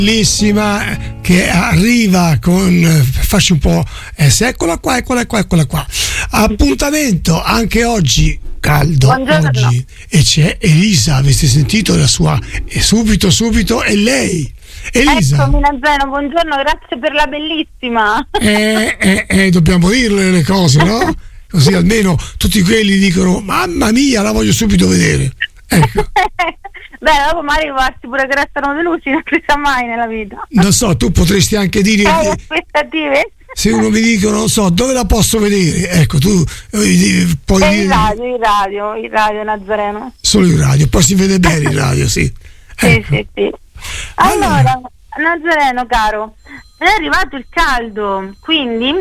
bellissima che arriva con facci un po', eccola qua. Appuntamento anche oggi caldo. Buongiorno. Oggi, e c'è Elisa, avete sentito la sua, e subito è lei. Elisa. Eccomi Nazareno, buongiorno, grazie per la bellissima. Dobbiamo dirle le cose, no? Così almeno tutti quelli dicono mamma mia, la voglio subito vedere. Ecco. Beh, dopo magari farsi pure che restano delusi, non si sa mai nella vita. Non so, tu potresti anche dire aspettative? se uno mi dice non so dove la posso vedere, ecco, tu puoi dire il radio Nazareno. solo il radio, poi si vede bene il radio, sì. Ecco. Sì. Allora, Nazareno caro, è arrivato il caldo, quindi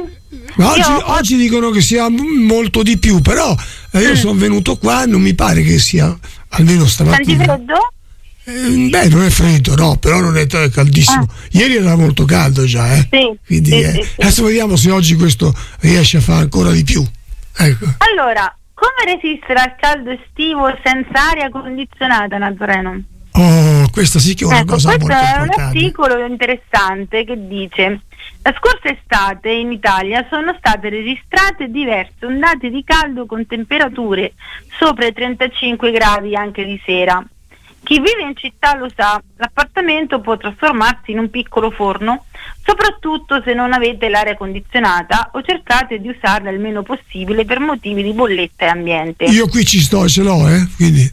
oggi dicono che sia molto di più, però io sono venuto qua, non mi pare che sia, almeno stamattina. Senti freddo? Beh, non è freddo, no, però non è caldissimo. Ieri era molto caldo già, Sì, quindi sì. adesso vediamo se oggi questo riesce a fare ancora di più. Ecco. Allora, come resistere al caldo estivo senza aria condizionata, Nazareno? Oh, questa sì che è una cosa molto importante. Questo è importante. un articolo interessante che dice: la scorsa estate in Italia sono state registrate diverse ondate di caldo con temperature sopra i 35 gradi anche di sera. Chi vive in città lo sa, l'appartamento può trasformarsi in un piccolo forno, soprattutto se non avete l'aria condizionata o cercate di usarla il meno possibile per motivi di bolletta e ambiente. Io qui ce l'ho, quindi.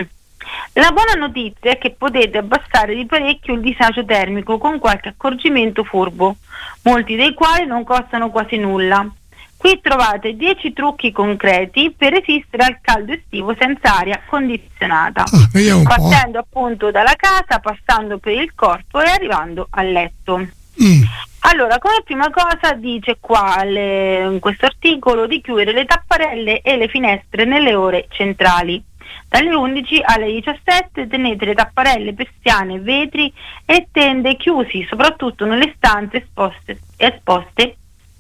La buona notizia è che potete abbassare di parecchio il disagio termico con qualche accorgimento furbo, molti dei quali non costano quasi nulla. Qui trovate 10 trucchi concreti per resistere al caldo estivo senza aria condizionata, partendo appunto dalla casa, passando per il corpo e arrivando al letto. Allora, come prima cosa dice qua in questo articolo di chiudere le tapparelle e le finestre nelle ore centrali. Dalle 11 alle 17 tenete le tapparelle, persiane, vetri e tende chiusi, soprattutto nelle stanze esposte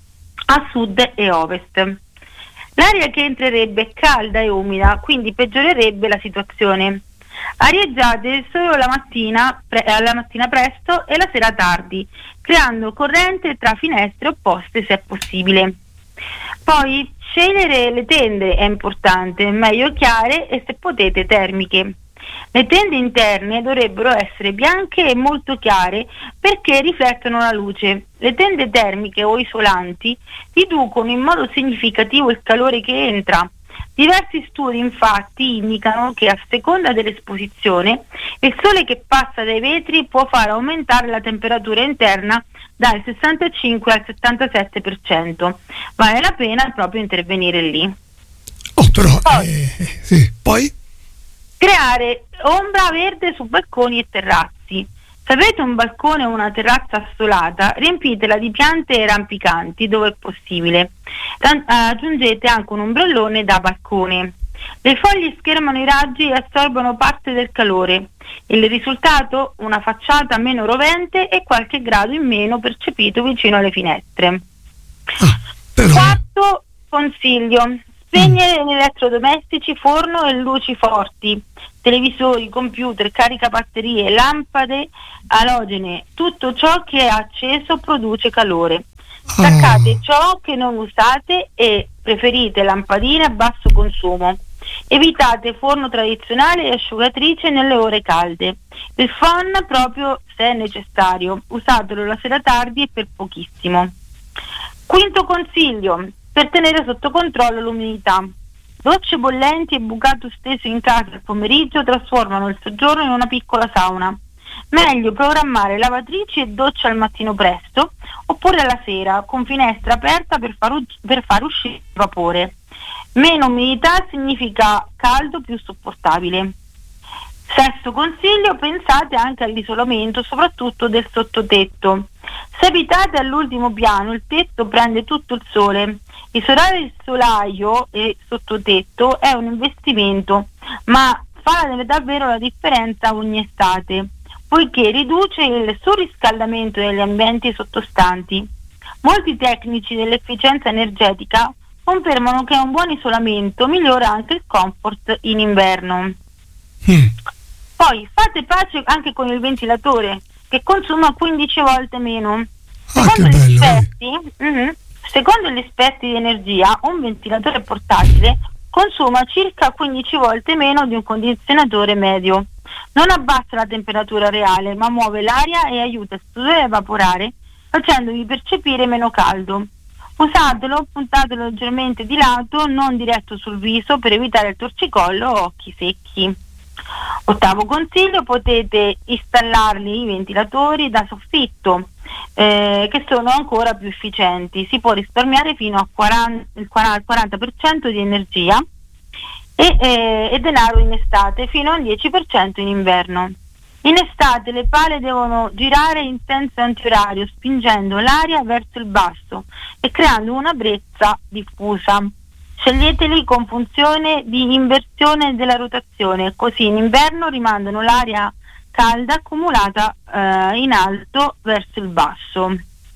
a sud e ovest. L'aria che entrerebbe è calda e umida, quindi peggiorerebbe la situazione. Arieggiate solo la mattina presto e la sera tardi, creando corrente tra finestre opposte se è possibile. Poi scegliere le tende è importante, meglio chiare e se potete termiche. Le tende interne dovrebbero essere bianche e molto chiare perché riflettono la luce. Le tende termiche o isolanti riducono in modo significativo il calore che entra. Diversi studi infatti indicano che a seconda dell'esposizione il sole che passa dai vetri può far aumentare la temperatura interna dal 65 al 77%. Vale la pena proprio intervenire lì. Poi? Creare ombra verde su balconi e terrazzi. Se avete un balcone o una terrazza assolata, riempitela di piante rampicanti dove è possibile. Aggiungete anche un ombrellone da balcone. Le foglie schermano i raggi e assorbono parte del calore. Il risultato? Una facciata meno rovente e qualche grado in meno percepito vicino alle finestre. Quarto consiglio: spegnere gli elettrodomestici, forno e luci forti, televisori, computer, caricabatterie, lampade alogene, tutto ciò che è acceso produce calore. Staccate ciò che non usate e preferite lampadine a basso consumo. Evitate forno tradizionale e asciugatrice nelle ore calde. Il fan proprio se è necessario, usatelo la sera tardi e per pochissimo. Quinto consiglio: per tenere sotto controllo l'umidità. Docce bollenti e bucato steso in casa al pomeriggio trasformano il soggiorno in una piccola sauna. Meglio programmare lavatrici e doccia al mattino presto oppure alla sera con finestra aperta per far uscire il vapore. Meno umidità significa caldo più sopportabile. Sesto consiglio: pensate anche all'isolamento, soprattutto del sottotetto. Se abitate all'ultimo piano, il tetto prende tutto il sole. Isolare il solaio e sottotetto è un investimento, ma fa davvero la differenza ogni estate, poiché riduce il surriscaldamento degli ambienti sottostanti. Molti tecnici dell'efficienza energetica confermano che un buon isolamento migliora anche il comfort in inverno. Poi fate pace anche con il ventilatore. che consuma 15 volte meno. Che bello. Secondo gli esperti di energia, un ventilatore portatile consuma circa 15 volte meno di un condizionatore medio. Non abbassa la temperatura reale, ma muove l'aria e aiuta il sudore a evaporare, facendovi percepire meno caldo. Usatelo, puntatelo leggermente di lato, non diretto sul viso, per evitare il torcicollo o occhi secchi. Ottavo consiglio: potete installarli i ventilatori da soffitto, che sono ancora più efficienti. Si può risparmiare fino a il 40% di energia e denaro in estate, fino al 10% in inverno. In estate le pale devono girare in senso antiorario, spingendo l'aria verso il basso e creando una brezza diffusa. Sceglieteli con funzione di inversione della rotazione, così in inverno rimandano l'aria calda accumulata in alto verso il basso.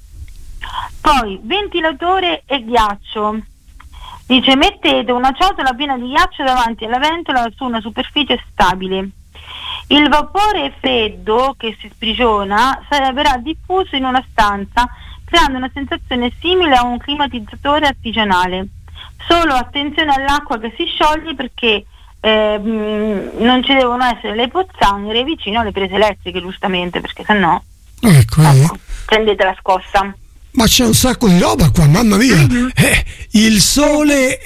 Poi ventilatore e ghiaccio. Dice: mettete una ciotola piena di ghiaccio davanti alla ventola su una superficie stabile. Il vapore freddo che si sprigiona verrà diffuso in una stanza, creando una sensazione simile a un climatizzatore artigianale. Solo attenzione all'acqua che si scioglie, perché non ci devono essere le pozzanghere vicino alle prese elettriche, giustamente, perché sennò prendete la scossa. Ma c'è un sacco di roba qua, mamma mia. Il sole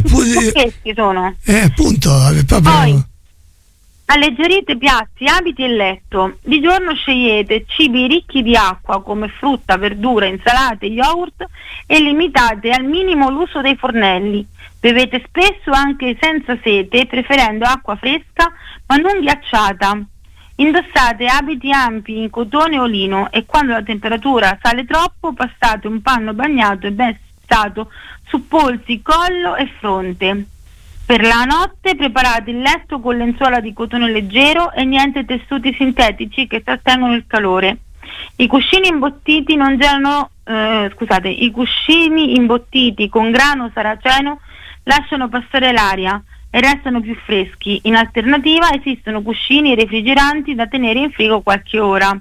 sono. Appunto, proprio. Poi alleggerite piatti, abiti e letto. Di giorno scegliete cibi ricchi di acqua come frutta, verdura, insalate, yogurt, e limitate al minimo l'uso dei fornelli. Bevete spesso anche senza sete, preferendo acqua fresca ma non ghiacciata. Indossate abiti ampi in cotone o lino, e quando la temperatura sale troppo passate un panno bagnato e ben fissato su polsi, collo e fronte. Per la notte preparate il letto con lenzuola di cotone leggero e niente tessuti sintetici che trattengono il calore. I cuscini imbottiti i cuscini imbottiti con grano saraceno lasciano passare l'aria e restano più freschi. In alternativa esistono cuscini refrigeranti da tenere in frigo qualche ora.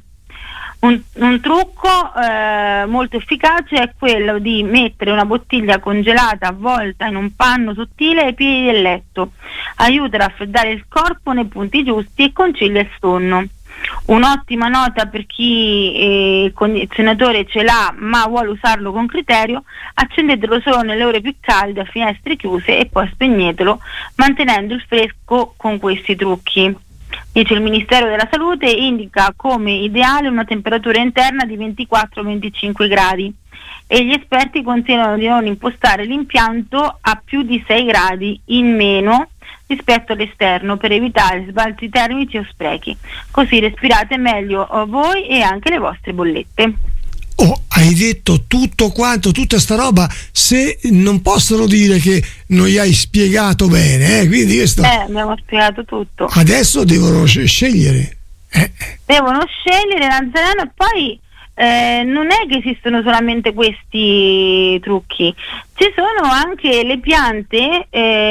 Un trucco molto efficace è quello di mettere una bottiglia congelata avvolta in un panno sottile ai piedi del letto. Aiuta a raffreddare il corpo nei punti giusti e concilia il sonno. Un'ottima nota per chi il condizionatore ce l'ha ma vuole usarlo con criterio: accendetelo solo nelle ore più calde a finestre chiuse e poi spegnetelo, mantenendo il fresco con questi trucchi. Dice: il Ministero della Salute indica come ideale una temperatura interna di 24-25 gradi e gli esperti consigliano di non impostare l'impianto a più di 6 gradi in meno rispetto all'esterno, per evitare sbalzi termici o sprechi. Così respirate meglio voi e anche le vostre bollette. Hai detto tutto quanto, tutta sta roba, se non possono dire che non gli hai spiegato bene, quindi abbiamo spiegato tutto. Adesso devono scegliere. Devono scegliere l'anzolano, e poi non è che esistono solamente questi trucchi, ci sono anche le piante,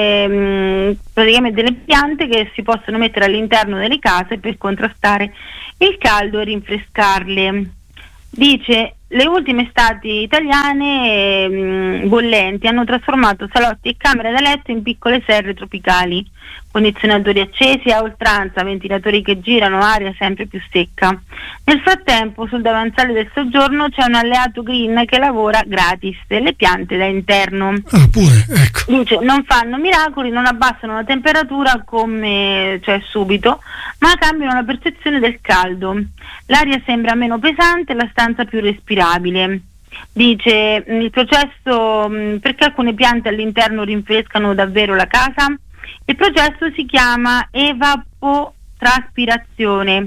praticamente delle piante che si possono mettere all'interno delle case per contrastare il caldo e rinfrescarle. Dice: le ultime estati italiane bollenti hanno trasformato salotti e camere da letto in piccole serre tropicali, condizionatori accesi a oltranza, ventilatori che girano, aria sempre più secca. Nel frattempo, sul davanzale del soggiorno c'è un alleato green che lavora gratis, le piante da interno. Pure, ecco. Dice: non fanno miracoli, non abbassano la temperatura subito, ma cambiano la percezione del caldo. L'aria sembra meno pesante, la stanza più respirabile. Dice: il processo, perché alcune piante all'interno rinfrescano davvero la casa? Il processo si chiama evapotranspirazione.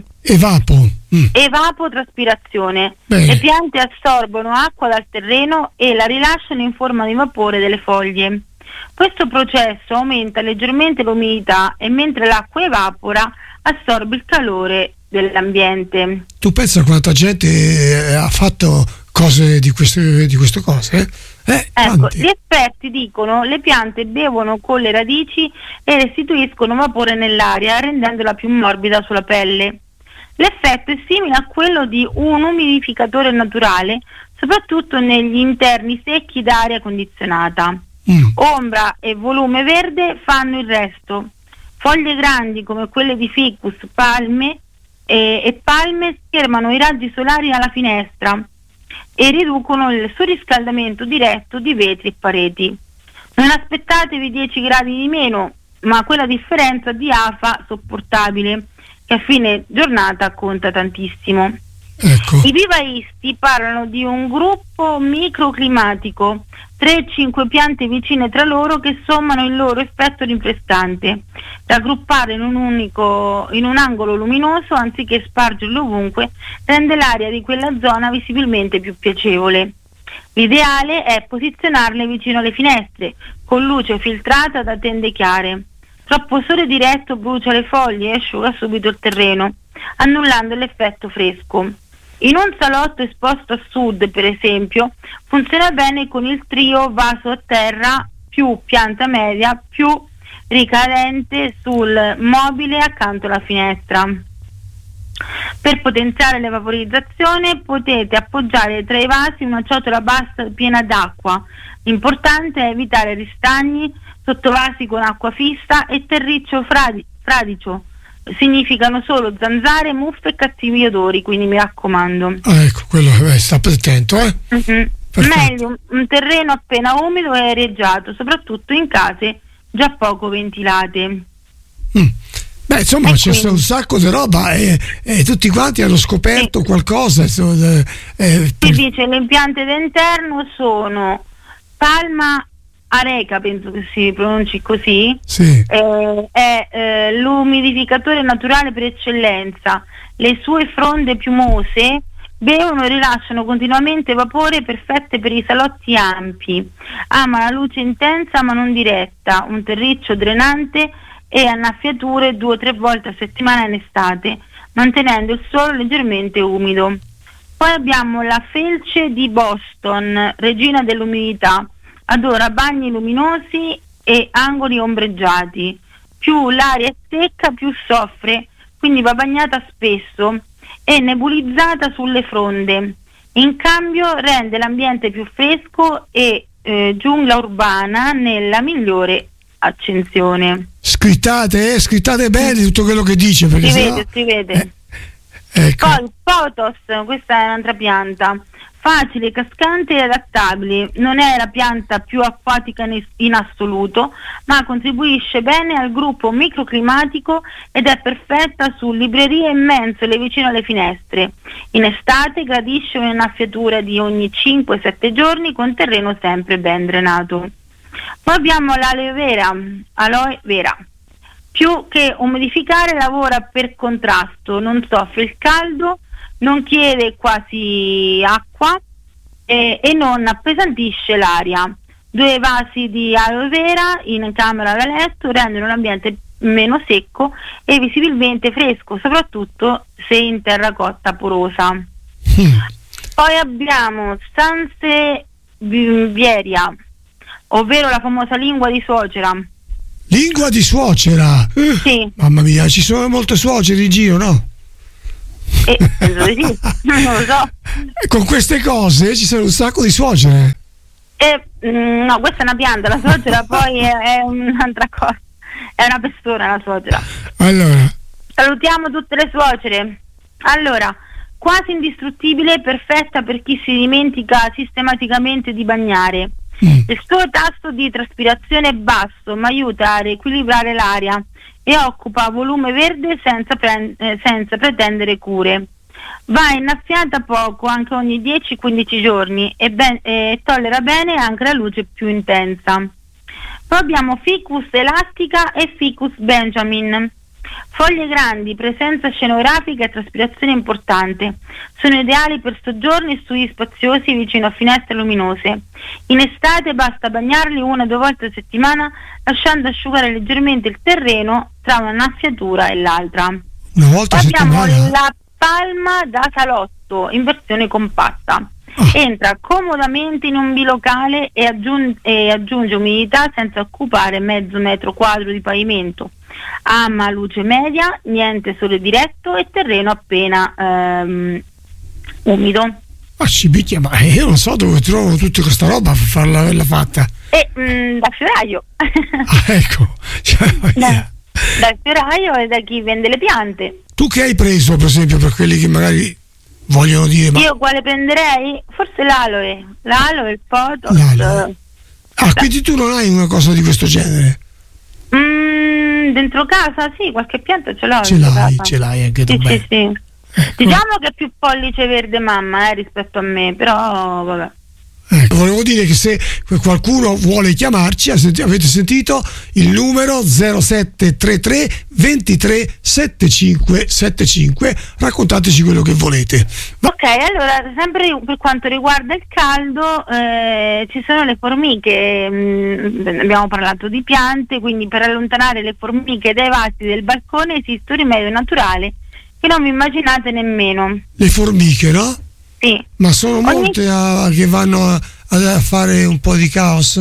Evapotranspirazione. Le piante assorbono acqua dal terreno e la rilasciano in forma di vapore delle foglie. Questo processo aumenta leggermente l'umidità e mentre l'acqua evapora assorbe il calore dell'ambiente. Tu pensa quanta gente ha fatto cose di queste cose? Ecco, gli esperti dicono: le piante bevono con le radici e restituiscono vapore nell'aria, rendendola più morbida sulla pelle. L'effetto è simile a quello di un umidificatore naturale, soprattutto negli interni secchi da aria condizionata. Ombra e volume verde fanno il resto. Foglie grandi come quelle di ficus, palme e palme schermano i raggi solari alla finestra e riducono il surriscaldamento diretto di vetri e pareti. Non aspettatevi 10 gradi di meno, ma quella differenza di afa sopportabile, che a fine giornata conta tantissimo. Ecco. I vivaisti parlano di un gruppo microclimatico, 3-5 piante vicine tra loro che sommano il loro effetto rinfrescante, raggruppare in un angolo luminoso anziché spargerlo ovunque rende l'aria di quella zona visibilmente più piacevole. L'ideale è posizionarle vicino alle finestre, con luce filtrata da tende chiare. Troppo sole diretto brucia le foglie e asciuga subito il terreno, annullando l'effetto fresco. In un salotto esposto a sud, per esempio, funziona bene con il trio vaso a terra più pianta media più ricadente sul mobile accanto alla finestra. Per potenziare l'evaporizzazione potete appoggiare tra i vasi una ciotola bassa piena d'acqua. L'importante è evitare ristagni, sottovasi con acqua fissa e terriccio fradicio. Significano solo zanzare, muffe e cattivi odori, quindi mi raccomando. Ecco, quello sta attento, Meglio un terreno appena umido e areggiato, soprattutto in case già poco ventilate. Beh, insomma, c'è stato un sacco di roba e tutti quanti hanno scoperto qualcosa. Si dice le piante d'interno sono palma areca, penso che si pronunci così, sì. È l'umidificatore naturale per eccellenza. Le sue fronde piumose bevono e rilasciano continuamente vapore, perfette per i salotti ampi. Ama la luce intensa ma non diretta, un terriccio drenante e annaffiature 2 o 3 volte a settimana in estate, mantenendo il suolo leggermente umido. Poi abbiamo la felce di Boston, regina dell'umidità. Adora bagni luminosi e angoli ombreggiati. Più l'aria è secca, più soffre, quindi va bagnata spesso e nebulizzata sulle fronde. In cambio rende l'ambiente più fresco e giungla urbana nella migliore accensione. Scrittate bene tutto quello che dice, perché si vede. Ecco. Poi potos, questa è un'altra pianta. Facile, cascante e adattabile. Non è la pianta più acquatica in assoluto, ma contribuisce bene al gruppo microclimatico ed è perfetta su librerie e mensole vicino alle finestre. In estate gradisce un'innaffiatura di ogni 5-7 giorni con terreno sempre ben drenato. Poi abbiamo l'aloe vera. Più che umidificare lavora per contrasto, non soffre il caldo, non chiede quasi acqua e non appesantisce l'aria. 2 vasi di aloe vera in camera da letto rendono l'ambiente meno secco e visibilmente fresco, soprattutto se in terracotta porosa. Poi abbiamo Sansevieria, ovvero la famosa lingua di suocera. Lingua di suocera? Sì. Mamma mia, ci sono molte suocere in giro, no? Sì, non lo so. Con queste cose ci sono un sacco di suocere. No, questa è una pianta, la suocera poi è un'altra cosa. È una persona la suocera. Allora, salutiamo tutte le suocere. Allora, quasi indistruttibile, perfetta per chi si dimentica sistematicamente di bagnare. Il suo tasso di traspirazione è basso, ma aiuta a riequilibrare l'aria e occupa volume verde senza pretendere cure. Va innaffiata poco, anche ogni 10-15 giorni, e tollera bene anche la luce più intensa. Poi abbiamo Ficus elastica e Ficus benjamin. Foglie grandi, presenza scenografica e traspirazione importante. Sono ideali per soggiorni e studi spaziosi vicino a finestre luminose. In estate basta bagnarli 1 o 2 volte a settimana, lasciando asciugare leggermente il terreno tra un'annaffiatura e l'altra. Una volta a settimana? Abbiamo la palma da salotto in versione compatta. Entra comodamente in un bilocale e aggiunge umidità senza occupare mezzo metro quadro di pavimento. Ama luce media, niente sole diretto e terreno appena umido. Ma ci picchia, ma io non so dove trovo tutta questa roba per farla averla fatta. Da fioraio. Ecco. Dal fioraio e da chi vende le piante. Tu che hai preso, per esempio, per quelli che magari vogliono dire... Io quale prenderei? Forse l'aloe, il poto. Quindi tu non hai una cosa di questo genere? Dentro casa sì, qualche pianta ce l'ho. Ce l'hai anche tu. Sì. Diciamo che è più pollice verde mamma rispetto a me, però vabbè. Ecco, volevo dire che se qualcuno vuole chiamarci, avete sentito il numero 0733 23 75 75, raccontateci quello che volete. Ok, allora sempre per quanto riguarda il caldo ci sono le formiche, abbiamo parlato di piante, quindi per allontanare le formiche dai vasi del balcone esiste un rimedio naturale che non vi immaginate nemmeno. Le formiche, no? Sì. Ma sono molte che vanno a fare un po' di caos?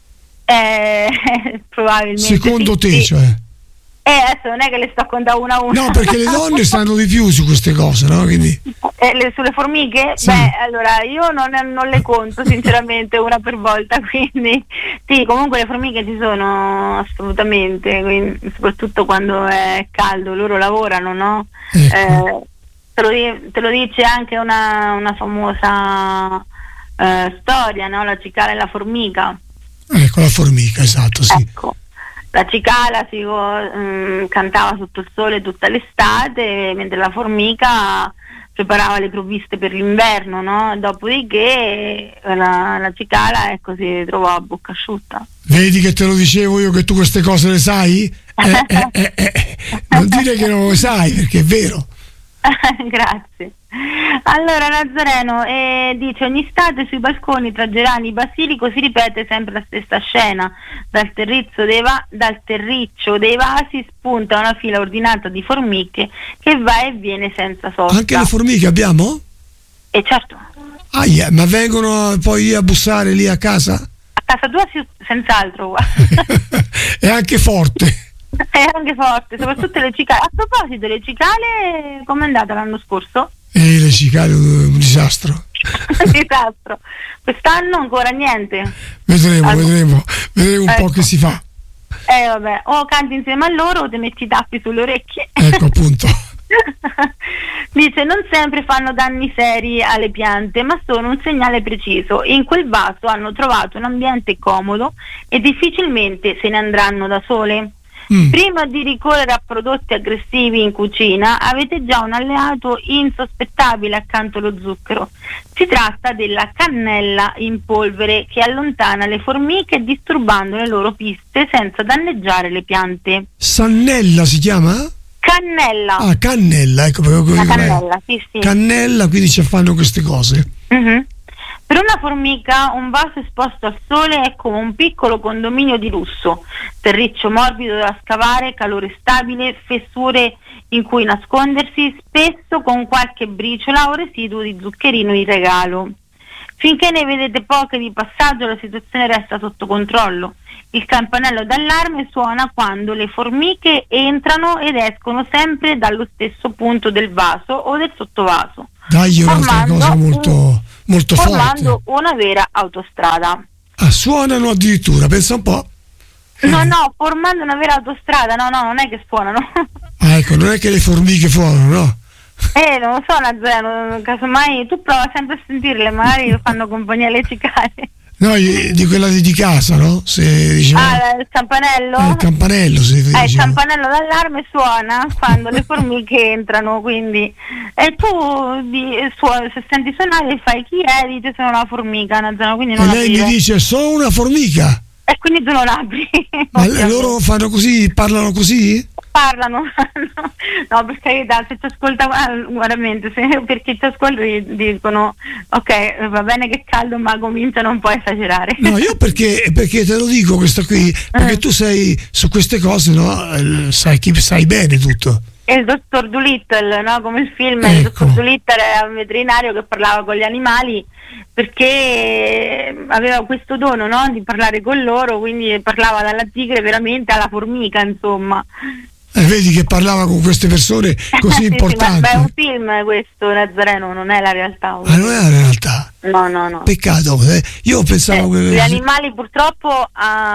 Probabilmente. Secondo te, cioè? Adesso non è che le sto contando una a una. No, perché le donne stanno di più su queste cose, no? Quindi... sulle formiche? Sì. Beh, allora io non le conto sinceramente una per volta, quindi sì, comunque le formiche ci sono assolutamente, quindi, soprattutto quando è caldo, loro lavorano, no? Ecco. Te lo dice anche una famosa storia, no? La cicala e la formica. Ecco, la formica, esatto, sì. Ecco. La cicala cantava sotto il sole tutta l'estate, mentre la formica preparava le provviste per l'inverno, no? Dopodiché la cicala si trovò a bocca asciutta. Vedi che te lo dicevo io che tu queste cose le sai? Non dire che non lo sai, perché è vero. Grazie. Allora Nazareno dice: ogni estate sui balconi tra gerani e basilico si ripete sempre la stessa scena. Dal terriccio dei vasi spunta una fila ordinata di formiche che va e viene senza sosta. Anche le formiche abbiamo? Certo. Ma vengono poi a bussare lì a casa? A casa tua senz'altro. È anche forte. È anche forte, soprattutto le cicale. A proposito, le cicale com'è andata l'anno scorso? Le cicale un disastro. Un disastro. Quest'anno ancora niente. Vedremo un po' che si fa. Vabbè, o canti insieme a loro o ti metti i tappi sulle orecchie. Ecco appunto. Dice: non sempre fanno danni seri alle piante, ma sono un segnale preciso. In quel vaso hanno trovato un ambiente comodo e difficilmente se ne andranno da sole. Prima di ricorrere a prodotti aggressivi in cucina avete già un alleato insospettabile accanto allo zucchero. Si tratta della cannella in polvere che allontana le formiche disturbando le loro piste senza danneggiare le piante. Sannella si chiama? Cannella. Cannella, ecco proprio. La cannella, sì. Cannella, quindi ci fanno queste cose. Per una formica un vaso esposto al sole è come un piccolo condominio di lusso, terriccio morbido da scavare, calore stabile, fessure in cui nascondersi, spesso con qualche briciola o residuo di zuccherino in regalo. Finché ne vedete poche di passaggio la situazione resta sotto controllo. Il campanello d'allarme suona quando le formiche entrano ed escono sempre dallo stesso punto del vaso o del sottovaso. Dai, un'altra cosa molto forte. Formando una vera autostrada. Suonano addirittura, pensa un po'. No, formando una vera autostrada, no, non è che suonano. Ecco, non è che le formiche suonano, no? Non lo so, Nazareno, casomai tu prova sempre a sentirle, magari fanno compagnia alle cicale. No, di quella di casa, no? Se diciamo, il campanello? Il campanello, il campanello d'allarme suona quando le formiche entrano, quindi e tu se senti suonare fai: chi è? Dice: sono una formica, Nazareno, quindi non e lei aprire. Mi dice: sono una formica. E quindi tu non apri. Ma loro fanno così, parlano così? Parlano, no, per carità, se ci ascolta, veramente, per chi ci ascolta dicono: ok, va bene che è caldo, ma cominciano un po' a esagerare. No, io perché te lo dico questo qui, perché tu sei su queste cose, no? Sai bene tutto. È il dottor Dolittle, no? Come il film, Ecco. il dottor Dolittle era un veterinario che parlava con gli animali perché aveva questo dono, no? Di parlare con loro, quindi parlava dalla tigre veramente alla formica, insomma. Vedi che parlava con queste persone così Sì, importanti. sì, ma è un film questo, Nazareno, non è la realtà. Ma non è la realtà. No. Peccato, io pensavo che... Gli animali purtroppo,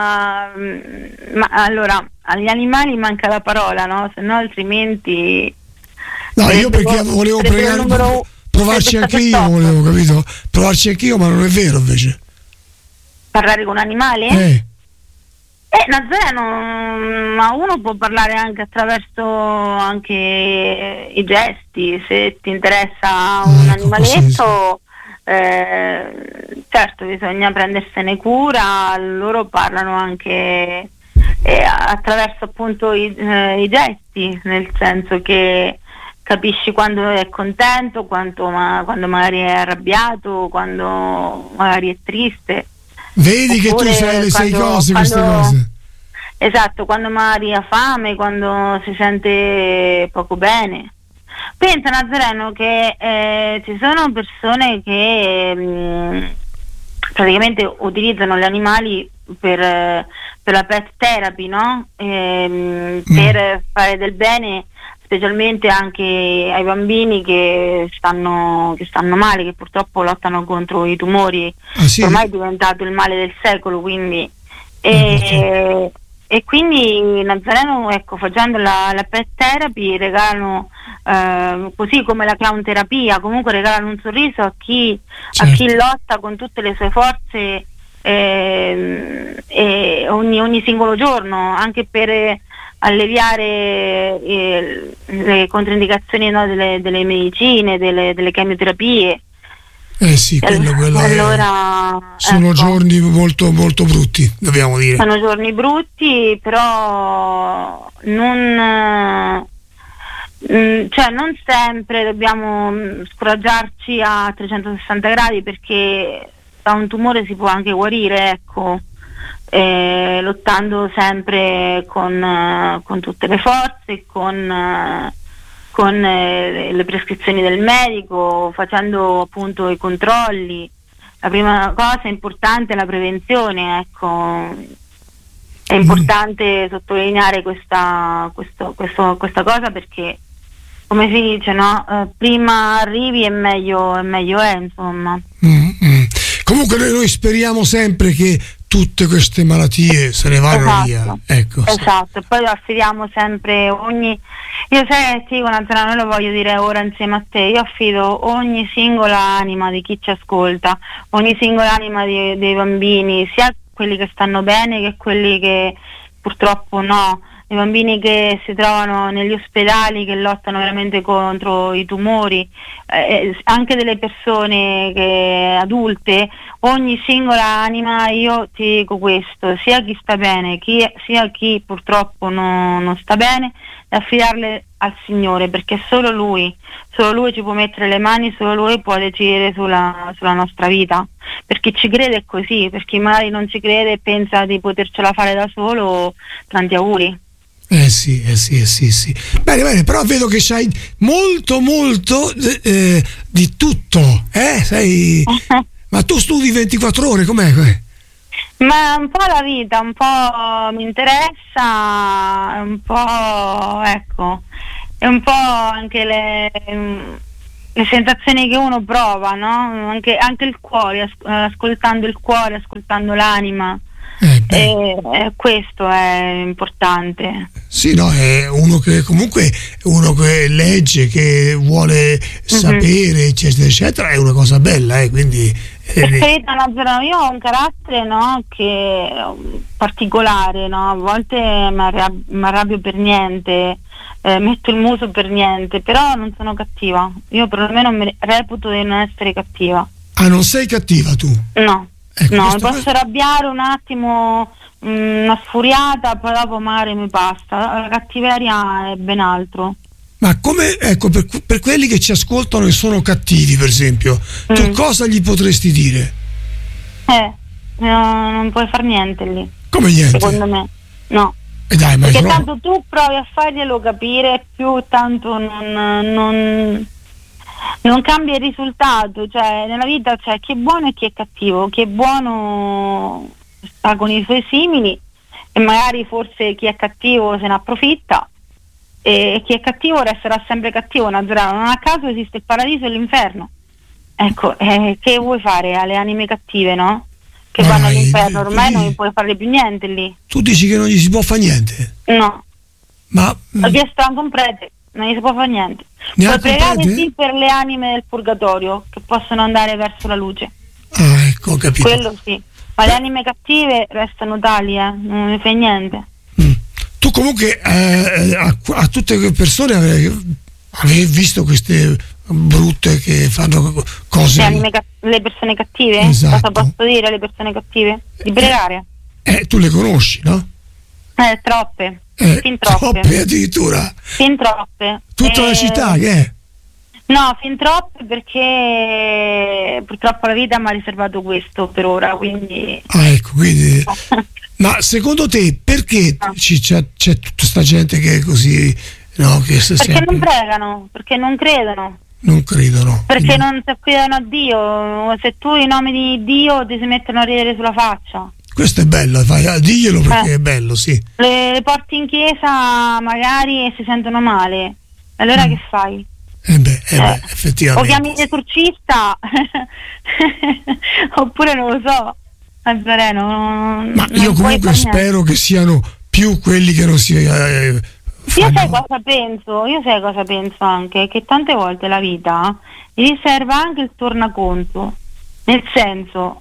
allora, agli animali manca la parola, no? Se no altrimenti... No, io perché volevo provarci anche io, volevo, capito? Provarci anch'io, ma non è vero invece. Parlare con un animale? Nazareno, ma uno può parlare anche attraverso anche i gesti, se ti interessa un animaletto, certo bisogna prendersene cura, loro parlano anche attraverso appunto i gesti, nel senso che capisci quando è contento, quando magari è arrabbiato, quando magari è triste. Vedi che tu sai le sei cose, queste cose. Esatto, quando magari ha fame, quando si sente poco bene. Pensa, Nazareno, che ci sono persone che praticamente utilizzano gli animali per la pet therapy, no? Per fare del bene, specialmente anche ai bambini che stanno male, che purtroppo lottano contro i tumori. Sì? Ormai è diventato il male del secolo, quindi e quindi Nazareno, ecco, facendo la pet therapy regalano, così come la clown terapia, comunque regalano un sorriso a chi lotta con tutte le sue forze ogni singolo giorno, anche per alleviare le controindicazioni, no, delle medicine, delle chemioterapie. Sì, quello allora, sono giorni molto molto brutti, dobbiamo dire. Sono giorni brutti, però non sempre dobbiamo scoraggiarci a 360 gradi, perché da un tumore si può anche guarire, ecco. Lottando sempre con tutte le forze, con le prescrizioni del medico, facendo appunto i controlli. La prima cosa importante è la prevenzione, ecco. È importante sottolineare questa cosa, perché, come si dice, no? Prima arrivi e meglio è, insomma. Comunque noi speriamo sempre che tutte queste malattie se ne vanno via. Ecco. Esatto, poi lo affidiamo sempre io dico, Nazareno, lo voglio dire ora insieme a te, io affido ogni singola anima di chi ci ascolta, ogni singola anima dei bambini, sia quelli che stanno bene che quelli che purtroppo no, i bambini che si trovano negli ospedali, che lottano veramente contro i tumori, anche delle persone adulte, ogni singola anima. Io ti dico questo, sia chi sta bene sia chi purtroppo non sta bene, da affidarle al Signore, perché solo Lui ci può mettere le mani, solo Lui può decidere sulla nostra vita. Per chi ci crede è così, per chi magari non ci crede e pensa di potercela fare da solo, tanti auguri. Sì. Bene, però vedo che c'hai molto di tutto, sei... Ma tu studi 24 ore, com'è? Ma un po' la vita, un po' mi interessa, un po', ecco, e un po' anche le sensazioni che uno prova, no? Anche il cuore, ascoltando il cuore, ascoltando l'anima. Questo è importante. Sì, no, è uno che legge, che vuole sapere, eccetera, è una cosa bella, quindi io ho un carattere, no, che particolare, no? A volte mi arrabbio per niente, metto il muso per niente, però non sono cattiva. Io perlomeno mi reputo di non essere cattiva. Ah, non sei cattiva tu? No. No, mi posso arrabbiare un attimo, una sfuriata, poi dopo magari mi passa. La cattiveria è ben altro. Ma come, ecco, per quelli che ci ascoltano e sono cattivi, per esempio, tu cosa gli potresti dire? Non puoi far niente lì. Come niente? Secondo me, no. perché tanto tu provi a farglielo capire, più tanto non cambia il risultato. Cioè, nella vita c'è chi è buono e chi è cattivo. Chi è buono sta con i suoi simili e magari forse chi è cattivo se ne approfitta, e chi è cattivo resterà sempre cattivo. Nazareno, non a caso esiste il paradiso e l'inferno. Ecco, che vuoi fare alle anime cattive, no? Che vanno all'inferno, ormai non puoi fare più niente lì. Tu dici che non gli si può fare niente? No. Ma ho chiesto anche un prete, non gli si può fare niente. Puoi pregare sì per le anime del purgatorio che possono andare verso la luce. Ah, ecco, ho capito. Quello sì. Ma le anime cattive restano tali, non ne fai niente. Tu comunque a tutte le persone avevi visto queste brutte che fanno cose. Le persone cattive? Esatto. Cosa posso dire alle persone cattive? Di pregare. Tu le conosci, no? Troppe. Fin troppe. Troppe addirittura. Fin troppe. Tutta la città che è? No, fin troppe, perché purtroppo la vita mi ha riservato questo per ora, quindi. Ah, ecco, quindi. Ma secondo te perché c'è tutta sta gente che è così, no? Che perché sempre... non pregano, perché non credono. Non credono. Perché non si affidano a Dio. Se tu in nome di Dio ti si mettono a ridere sulla faccia. Questo è bello, diglielo perché è bello, sì. Le porti in chiesa magari e si sentono male. Allora che fai? Effettivamente. O chiami l'esorcista oppure non lo so. Nazareno, ma io comunque spero che siano più quelli che non si Io sai cosa penso anche? Che tante volte la vita riserva anche il tornaconto. Nel senso,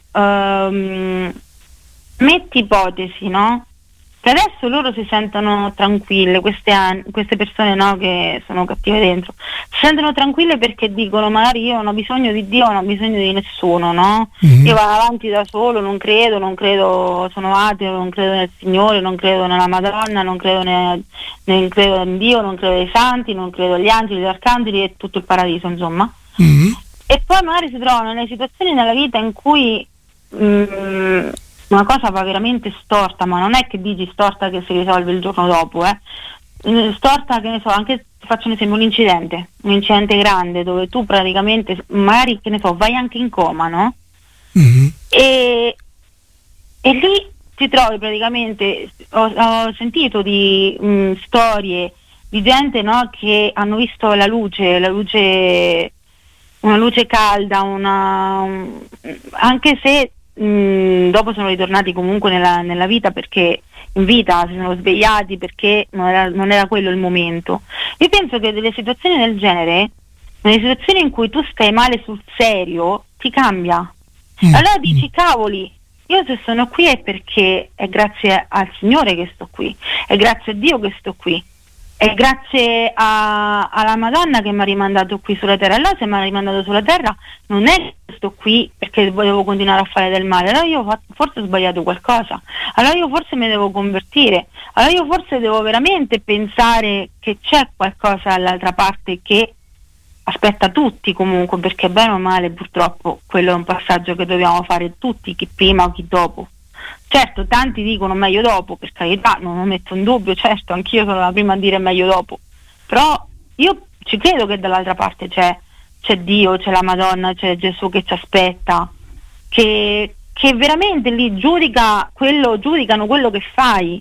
metti ipotesi, no? Che adesso loro si sentono tranquille, queste persone, no, che sono cattive dentro, si sentono tranquille perché dicono magari io non ho bisogno di Dio, non ho bisogno di nessuno, no? Io vado avanti da solo, non credo, sono ateo, non credo nel Signore, non credo nella Madonna, non credo in Dio, non credo ai santi, non credo agli angeli, agli arcangeli e tutto il paradiso, insomma. E poi magari si trovano nelle situazioni nella vita in cui una cosa va veramente storta, ma non è che dici storta che si risolve il giorno dopo, storta, che ne so, anche ti faccio un esempio, un incidente grande dove tu praticamente magari, che ne so, vai anche in coma, no? E lì ti trovi praticamente, ho sentito di storie di gente, no, che hanno visto la luce, una luce calda, anche se dopo sono ritornati comunque nella vita, perché in vita si sono svegliati, perché non era quello il momento. Io penso che delle situazioni del genere, nelle situazioni in cui tu stai male sul serio, ti cambia. Allora dici, cavoli, io se sono qui è perché è grazie al Signore che sto qui, è grazie a Dio che sto qui, è grazie alla Madonna che mi ha rimandato qui sulla terra. Allora se mi ha rimandato sulla terra non è che sto qui perché volevo continuare a fare del male, allora io forse ho sbagliato qualcosa, allora io forse mi devo convertire, allora io forse devo veramente pensare che c'è qualcosa dall'altra parte che aspetta tutti comunque, perché bene o male purtroppo quello è un passaggio che dobbiamo fare tutti, chi prima o chi dopo. Certo, tanti dicono meglio dopo, per carità, non lo metto in dubbio, certo, anch'io sono la prima a dire meglio dopo, però io ci credo che dall'altra parte c'è Dio, c'è la Madonna, c'è Gesù che ci aspetta, che veramente lì giudicano quello che fai.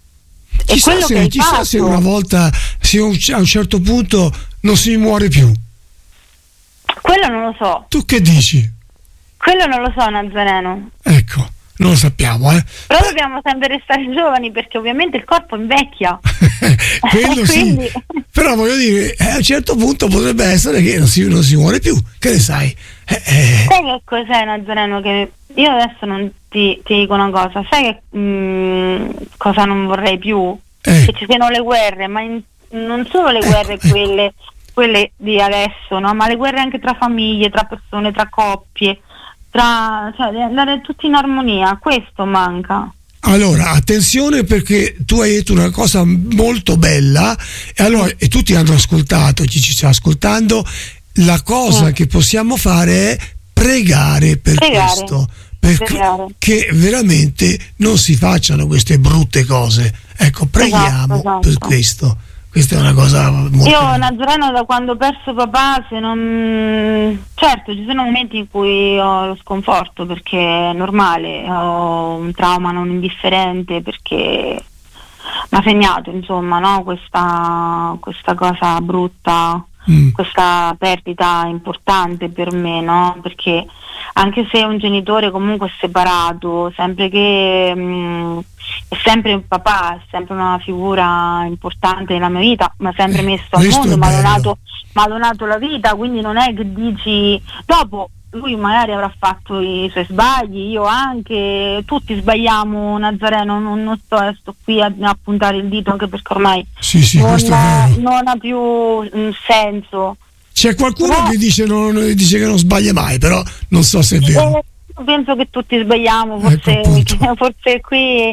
Chissà se una volta, a un certo punto non si muore più. Quello non lo so. Tu che dici? Quello non lo so, Nazareno. Ecco, non lo sappiamo, Però dobbiamo sempre restare giovani, perché ovviamente il corpo invecchia. Quello quindi... sì. Però voglio dire, a un certo punto potrebbe essere che non si muore più. Che ne sai? Sai che cos'è, Nazareno? Che io adesso non ti dico una cosa. Sai che cosa non vorrei più? Che ci siano le guerre, ma non solo le guerre quelle di adesso, no? Ma le guerre anche tra famiglie, tra persone, tra coppie, cioè andare tutti in armonia. Questo manca. Allora, attenzione, perché tu hai detto una cosa molto bella e tutti hanno ascoltato, chi ci sta ascoltando. La cosa che possiamo fare è pregare per questo, che veramente non si facciano queste brutte cose. Ecco, preghiamo esatto. per questo. Questa è una cosa molto... Io Nazareno, da quando ho perso papà, certo ci sono momenti in cui ho lo sconforto, perché è normale, ho un trauma non indifferente, perché mi ha segnato, insomma, no? questa cosa brutta, questa perdita importante per me, no? Perché anche se un genitore comunque è separato, sempre che è sempre un papà, è sempre una figura importante nella mia vita, mi ha sempre messo al mondo, mi ha donato la vita, quindi non è che dici dopo lui magari avrà fatto i suoi sbagli, io anche, tutti sbagliamo, Nazareno, non sto qui a puntare il dito, anche perché ormai non ha più un senso. C'è qualcuno che dice che non sbaglia mai, però non so se è vero. Penso che tutti sbagliamo, forse qui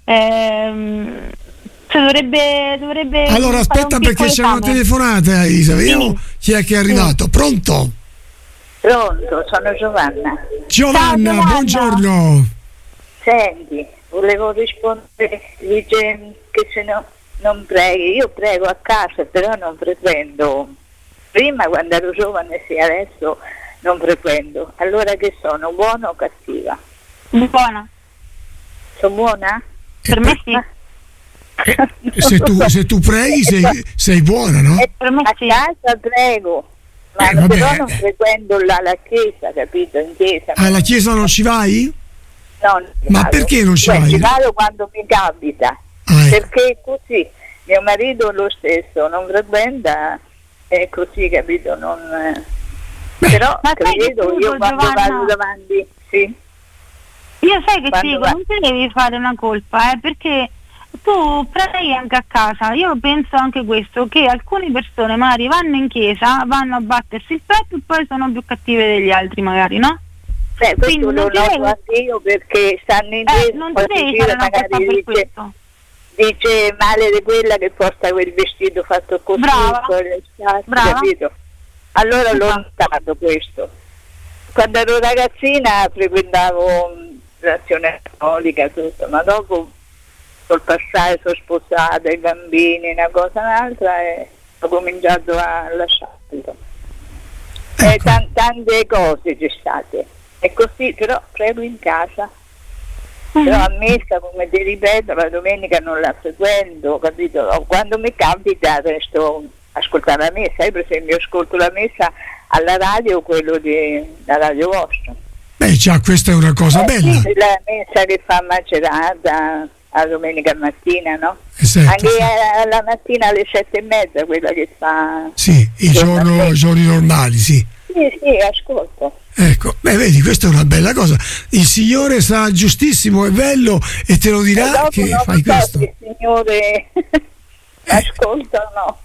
dovrebbe allora aspetta, perché c'è una telefonata, Isa, vediamo chi è che è arrivato. Pronto, sono Giovanna. Giovanna, buongiorno. Senti, volevo rispondere, dice che se no non preghi. Io prego a casa, però non frequento. Prima, quando ero giovane, sì, adesso non frequento. Allora che sono, buona o cattiva? Buona. Sono buona? Per me sì. Se tu preghi sei buona, no? Per me a sì. casa prego, ma però non frequento la chiesa, capito? In chiesa. Alla chiesa non ci vai? No, ma vado. Perché non ci vai? Ci vado quando mi capita, perché così mio marito lo stesso non frequenta, è così, capito? Però credo, io quando vado davanti, sì. Io sai che ti dico, non ti devi fare una colpa, perché tu preghi anche a casa. Io penso anche questo, che alcune persone magari vanno in chiesa, vanno a battersi il petto e poi sono più cattive degli altri, magari, no? Questo lo noto anche io, perché stanno in chiesa, non ti devi fare una colpa per questo. Dice male di quella che porta quel vestito fatto così, capito? Allora l'ho notato questo. Quando ero ragazzina frequentavo l'azione cattolica, tutto, ma dopo col passare sono sposata, i bambini, una cosa un'altra, e ho cominciato a lasciarlo. Tante cose ci state. E così, però prego in casa. Però a messa, come ti ripeto, la domenica non la frequento, capito? Quando mi capita resto a ascoltare la messa. Io per esempio ascolto la messa alla radio, quello la radio vostra. Già, questa è una cosa bella. Sì, la messa che fa Macerata la domenica mattina, no? Esatto, anche alla mattina alle 7:30, quella che fa... Sì, i giorni normali, sì. Sì, ascolto. Ecco, vedi, questa è una bella cosa. Il Signore sa giustissimo, è bello, e te lo dirà che fai questo. Il Signore ascolta, no.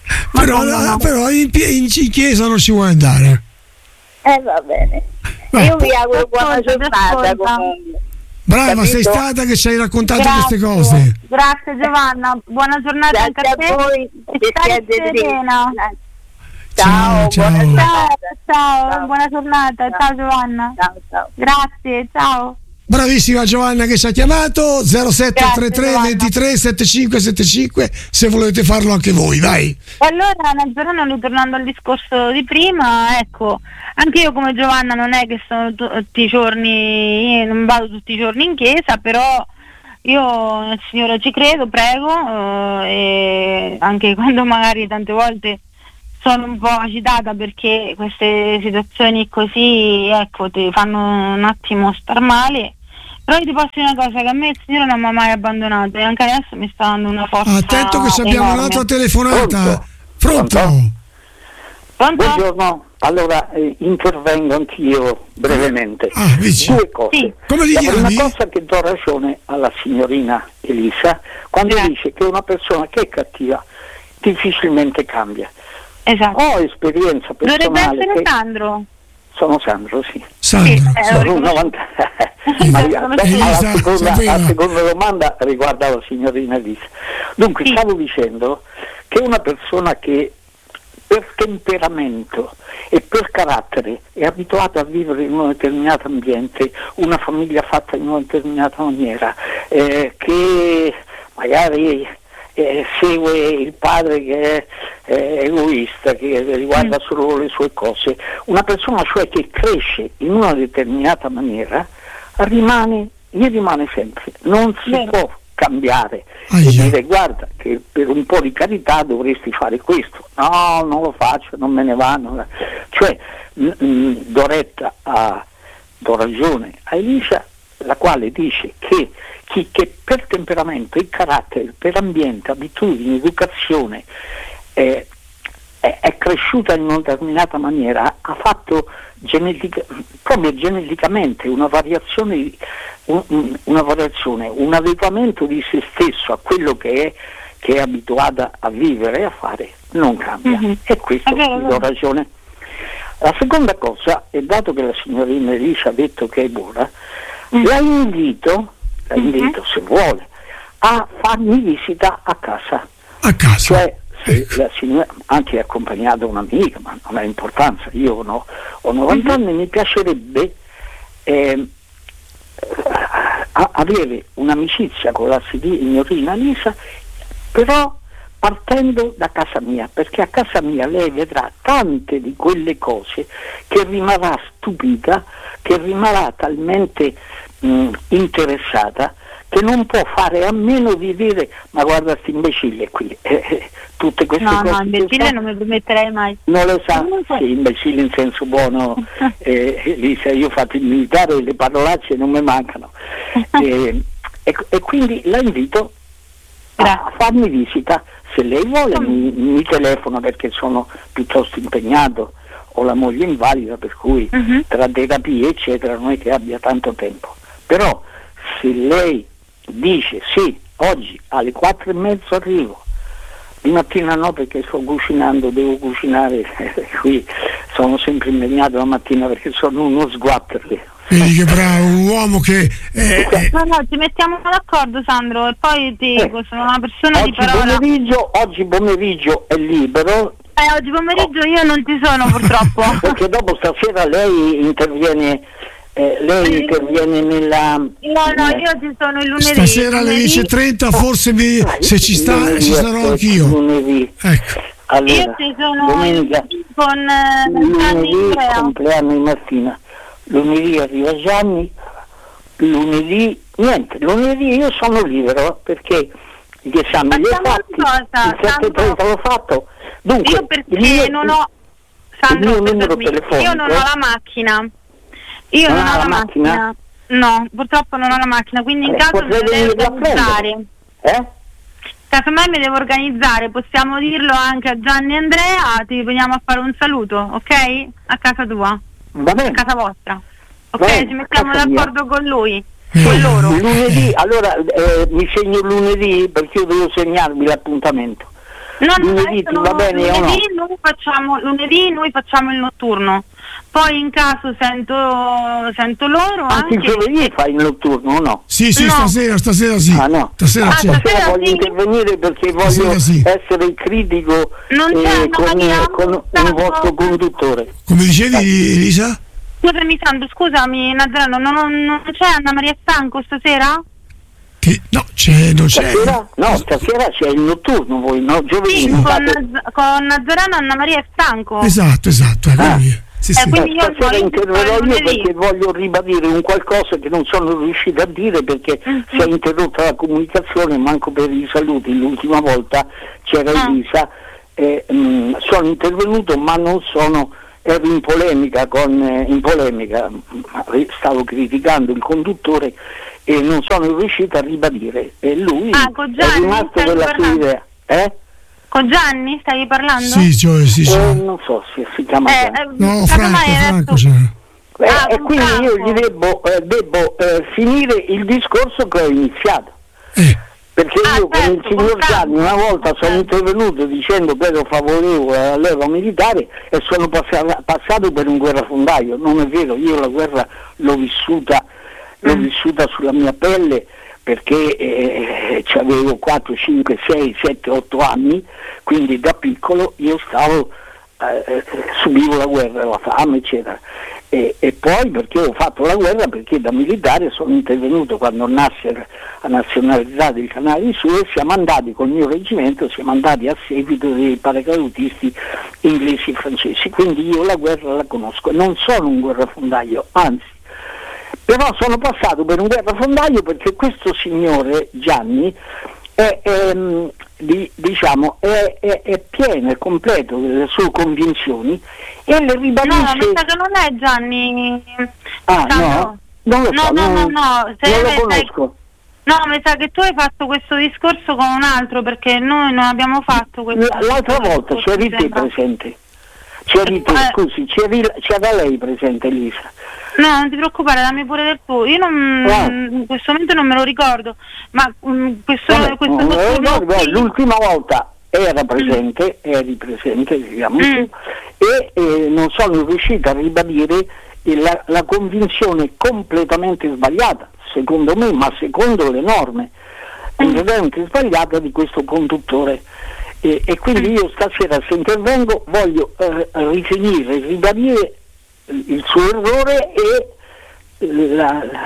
Però in chiesa non ci vuoi andare. Va bene. Io vi auguro buona giornata comunque. Brava, capito? Sei stata che ci hai raccontato queste cose. Grazie Giovanna, buona giornata anche a te. Voi, e stai serena. Ciao, ciao, buona giornata, ciao Giovanna. Ciao. Grazie, ciao. Bravissima Giovanna che ci ha chiamato, 0733 23 7575, se volete farlo anche voi, vai. Allora, ritornando al discorso di prima, ecco, anche io come Giovanna non è che sono tutti i giorni, non vado tutti i giorni in chiesa, però io nel Signore ci credo, prego, e anche quando magari tante volte sono un po' agitata, perché queste situazioni così, ecco, ti fanno un attimo star male. Però io ti posso dire una cosa, che a me il Signore non mi ha mai abbandonato, e anche adesso mi sta dando una forza. Attento che ci abbiamo un'altra telefonata. Pronto? Buongiorno, allora intervengo anch'io brevemente. Due cose. Sì. Come La prima cosa, che do ragione alla signorina Elisa quando dice che una persona che è cattiva difficilmente cambia. Esatto. Ho esperienza personale. Dovrebbe essere Sandro. Sono Sandro, sì. Sandro. Sono un 90. La seconda domanda riguarda la signorina Elisa. Dunque, stavo dicendo che una persona che per temperamento e per carattere è abituato a vivere in un determinato ambiente, una famiglia fatta in una determinata maniera, che magari segue il padre che è egoista, che riguarda solo le sue cose, una persona cioè che cresce in una determinata maniera rimane sempre, non si può cambiare e dire guarda che per un po' di carità dovresti fare questo, no, non lo faccio, non me ne vanno, cioè do ragione a Elisa, la quale dice che chi che per temperamento e carattere, per ambiente, abitudini, educazione è cresciuta in una determinata maniera, ha fatto proprio geneticamente una variazione, un adeguamento di se stesso a quello che è abituata a vivere e a fare, non cambia. E questo vi do ragione. La seconda cosa, e dato che la signorina Elisa ha detto che è buona, la invito se vuole a farmi visita a casa. Cioè, la signora, anche accompagnata un'amica, ma non ha importanza, io ho 90 anni, mi piacerebbe avere un'amicizia con la signorina Elisa, però partendo da casa mia, perché a casa mia lei vedrà tante di quelle cose che rimarrà stupita, che rimarrà talmente interessata, che non può fare a meno di dire ma guarda sti imbecille qui, tutte queste cose. No, imbecille non mi permetterei mai. Non lo sa, sì, imbecille in senso buono, Elisa, io ho fatto il militare e le parolacce non mi mancano. E quindi la invito a farmi visita, se lei vuole mi telefona, perché sono piuttosto impegnato, ho la moglie invalida, per cui tra terapie eccetera non è che abbia tanto tempo, però se lei dice sì, oggi alle 4:30 arrivo, di mattina no perché sto cucinando, devo cucinare, qui sono sempre impegnato la mattina perché sono uno sguatter. Vedi che bravo, un uomo che no, ci mettiamo d'accordo, Sandro, e poi ti dico, sono una persona di parola. Oggi pomeriggio è libero. Oggi pomeriggio io non ci sono purtroppo. Perché dopo stasera lei interviene nella... No, io ci sono il lunedì. Stasera alle 10:30 forse se ci sarò anch'io. Lunedì. Ecco. Allora, io ci sono domenica, con lunedì compleanno di mattina, lunedì arriva Gianni, lunedì io sono libero perché gli esami li ho fatti, il 7:30 l'ho fatto. Dunque, io perché non ho, Sandro, io non ho la macchina. Io non ho la macchina. No, purtroppo non ho la macchina, quindi in caso mi devo organizzare. Casomai mi devo organizzare, possiamo dirlo anche a Gianni e Andrea, ti veniamo a fare un saluto, ok? A casa tua. Va bene. A casa vostra. Ok, bene, ci mettiamo d'accordo con lui. Con loro. Lunedì, allora mi segno lunedì perché io devo segnarmi l'appuntamento. Lunedì ti va bene o no? Lunedì noi facciamo il notturno. Poi in caso sento loro anche il giovedì fai il notturno o no? Sì, no. stasera sì. No. Stasera voglio intervenire perché voglio essere critico con il vostro conduttore. Come dicevi, Elisa? Scusami Sandro, scusami Nazareno, non c'è Anna Maria Stanco stasera? No, non c'è. Stasera c'è il notturno, voi no? Giovedì. Sì, con Nazareno Anna Maria è stanco. Esatto, Sì. Stasera interverrò io perché voglio ribadire un qualcosa che non sono riuscito a dire perché si è interrotta la comunicazione, manco per i saluti. L'ultima volta c'era Elisa, sono intervenuto ma non ero in polemica, stavo criticando il conduttore e non sono riuscito a ribadire, e lui è rimasto della sua idea. Con Gianni stavi parlando? Sì. Non so se si chiama Gianni. No, Franco. E quindi io gli devo finire il discorso che ho iniziato. Perché io con il signor Gianni una volta sono intervenuto dicendo che ero favorevole alla leva militare e sono passato per un guerrafondaio. Non è vero, io la guerra l'ho vissuta sulla mia pelle perché avevo 4, 5, 6, 7, 8 anni, quindi da piccolo io stavo subivo la guerra, la fame, eccetera. E poi perché ho fatto la guerra, perché da militare sono intervenuto quando Nasser ha nazionalizzato il canale di Suez. Siamo andati col mio reggimento, siamo andati a seguito dei paracadutisti inglesi e francesi, quindi io la guerra la conosco. Non sono un guerrafondaio, anzi, però sono passato per un guerrafondaio perché questo signore Gianni è pieno e completo delle sue convinzioni e le ribadisce. No, mi sa che non è Gianni. No? Non lo so, non lo conosco. No, mi sa che tu hai fatto questo discorso con un altro, perché noi non abbiamo fatto questo. L'altra volta c'eri te presente. Scusi, c'era lei presente, Elisa? No, non ti preoccupare, dammi pure del tuo. Io in questo momento non me lo ricordo, ma l'ultima volta era presente, eri presente, diciamo, e non sono riuscito a ribadire la convinzione completamente sbagliata, secondo me, ma secondo le norme, completamente sbagliata di questo conduttore. E quindi io stasera, se intervengo, voglio rifinire, ribadire il suo errore e il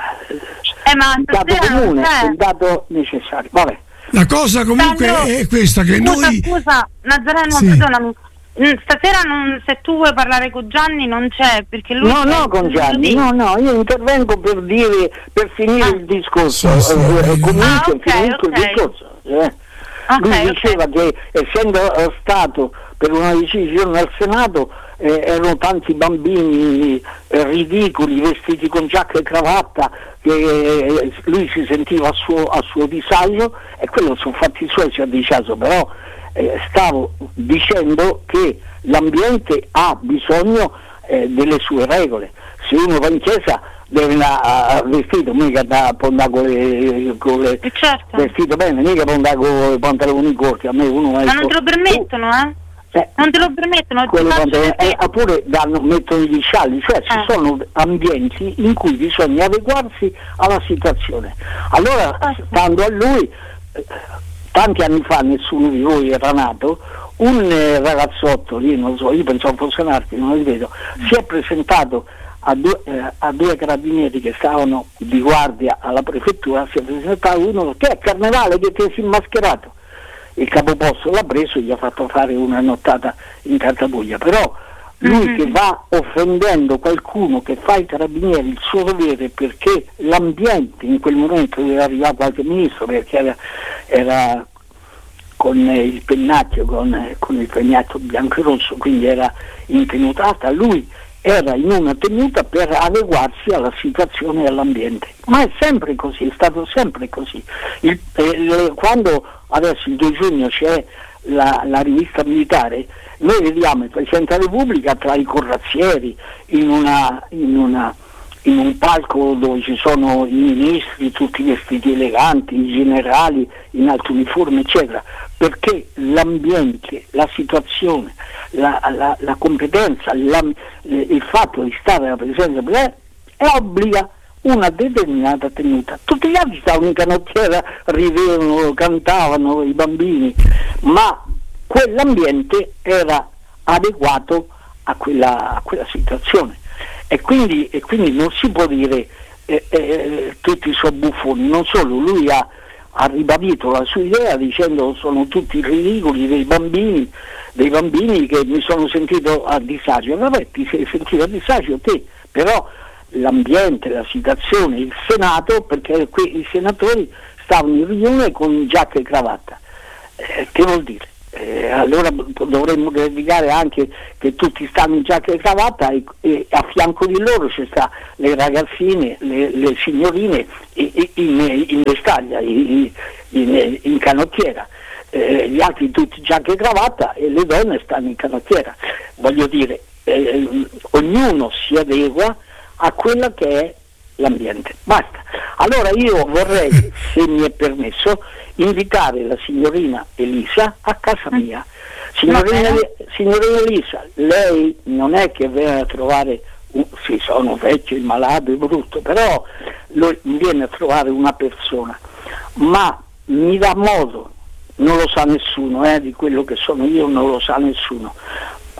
dato comune, il dato necessario. Vabbè. La cosa comunque è questa, che Scusa, Nazareno, sì. perdonami. Stasera se tu vuoi parlare con Gianni non c'è, perché lui con Gianni, io intervengo per finire il discorso, finisco il discorso. Lui diceva che essendo stato per una decisione al Senato erano tanti bambini ridicoli, vestiti con giacca e cravatta, che lui si sentiva a suo disagio, e quello sono fatti suoi, si è diciato, però stavo dicendo che l'ambiente ha bisogno delle sue regole. Se uno va in chiesa deve andare vestito, mica da andare con le vestito bene, mica può andare con i pantaloni corti. A me uno ma non te lo permettono, non te lo permettono, oppure mettono gli scialli, cioè ci sono ambienti in cui bisogna adeguarsi alla situazione. Allora, stando a lui, tanti anni fa, nessuno di voi era nato, un ragazzotto lì, non so, io pensavo fosse un arti, non lo vedo, si è presentato a due carabinieri che stavano di guardia alla prefettura, si è presentato uno che è Carnevale, che ti sei mascherato. Il capoposto l'ha preso e gli ha fatto fare una nottata in Cartabuglia. Però lui che va offendendo qualcuno che fa i carabinieri il suo dovere, perché l'ambiente in quel momento deve arrivare qualche ministro, perché era con il pennacchio, con il pennacchio bianco e rosso, quindi era in tenutata, lui era in una tenuta per adeguarsi alla situazione e all'ambiente. Ma è sempre così, è stato sempre così. Quando adesso il 2 giugno c'è la rivista militare, noi vediamo il Presidente della Repubblica tra i corazzieri in un palco dove ci sono i ministri tutti vestiti eleganti, i generali in alto uniforme, eccetera, perché l'ambiente, la situazione, la competenza, il fatto di stare alla presenza obbliga una determinata tenuta. Tutti gli altri stavano in canottiera, ridevano, cantavano i bambini, ma quell'ambiente era adeguato a quella situazione. E quindi non si può dire tutti i suoi buffoni. Non solo, lui ha ribadito la sua idea dicendo sono tutti ridicoli dei bambini che mi sono sentito a disagio. Vabbè, ti sei sentito a disagio te, però l'ambiente, la situazione, il Senato, perché qui i senatori stavano in riunione con giacca e cravatta, che vuol dire? Allora dovremmo dedicare anche che tutti stanno in giacca e cravatta e a fianco di loro ci sta le ragazzine, le signorine in vestaglia, in canottiera, gli altri tutti giacca e cravatta e le donne stanno in canottiera. Voglio dire, ognuno si adegua a quella che è l'ambiente. Basta. Allora io vorrei, se mi è permesso, invitare la signorina Elisa a casa mia. Signorina Elisa, lei non è che viene a trovare, sì, sono vecchio, malato e brutto, però viene a trovare una persona, ma mi dà modo, non lo sa nessuno, di quello che sono io non lo sa nessuno,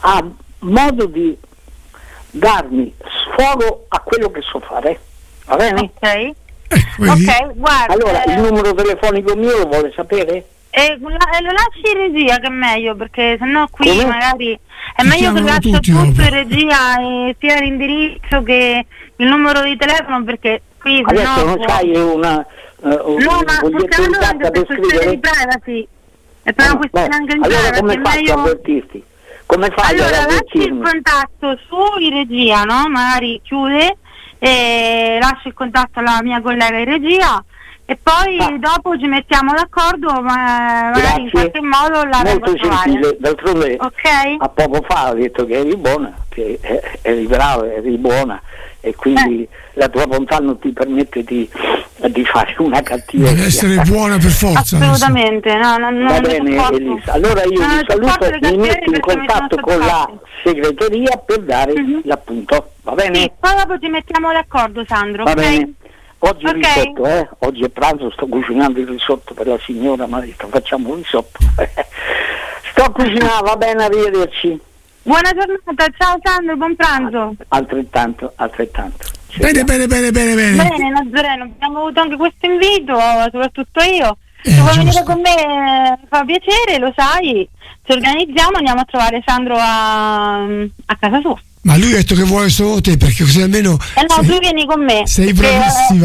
ha modo di darmi sfogo a quello che so fare, va bene? Ok, guarda. Allora, il numero telefonico mio lo vuole sapere? Lo lasci in regia, che è meglio, perché sennò qui come? Magari è meglio che lascio tutto in regia, e sia l'indirizzo che il numero di telefono, perché qui adesso non c'hai una foglietto di carta per scrivere di privacy. È per una questione anche di allora privacy. Come faccio a avvertirti? Come fai ad avvertirmi? Lasci il contatto su in regia, no? Magari chiude e lascio il contatto alla mia collega in regia e poi dopo ci mettiamo d'accordo, magari in qualche modo la molto gentile, d'altronde a poco fa ha detto che eri buona, che eri brava, eri buona, e quindi la tua bontà non ti permette di fare una cattiveria. Deve essere buona per forza. Assolutamente, non va bene, Elisa. Allora io vi saluto, mi metto in contatto con la segreteria per dare l'appunto, va bene? Sì, poi dopo ci mettiamo d'accordo, Sandro. Va bene. Oggi il risotto, oggi è pranzo, sto cucinando il risotto per la signora, mi ha detto facciamo un risotto. Sto cucinando, va bene, arrivederci. Buona giornata, ciao Sandro, buon pranzo. Altrettanto. Bene. Bene, Nazareno, abbiamo avuto anche questo invito, soprattutto io. Se vuoi venire con me fa piacere, lo sai, ci organizziamo, andiamo a trovare Sandro a casa sua. Ma lui ha detto che vuole solo te, perché così almeno tu vieni con me. Sei bravissima.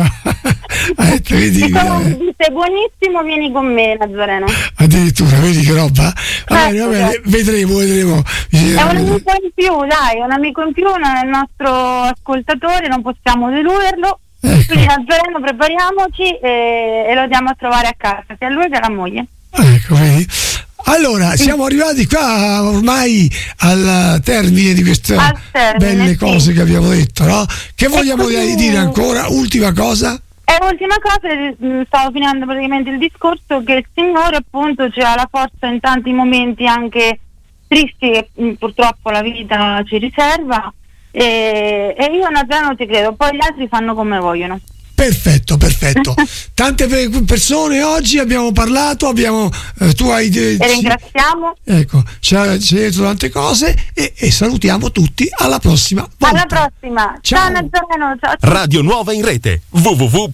Sei buonissimo, vieni con me, Nazareno. Addirittura, vedi che roba? Va bene, vedremo. È un amico in più, dai, un amico in più, il nostro ascoltatore, non possiamo deluderlo. Quindi Nazareno, prepariamoci e lo andiamo a trovare a casa, sia lui che la moglie. Ecco, vedi? Allora, siamo arrivati qua ormai al termine di queste belle cose che abbiamo detto, no? Che vogliamo dire ancora? Ultima cosa? L'ultima cosa, stavo finendo praticamente il discorso, che il Signore appunto ci ha la forza in tanti momenti anche tristi che purtroppo la vita ci riserva, e io Nazareno ci credo, poi gli altri fanno come vogliono. Perfetto. Tante persone oggi abbiamo parlato, tu hai e ringraziamo. Ecco, ci hai detto tante cose e salutiamo tutti, alla prossima volta. Alla prossima. Ciao Nazareno, ciao. Radio Nuova in rete www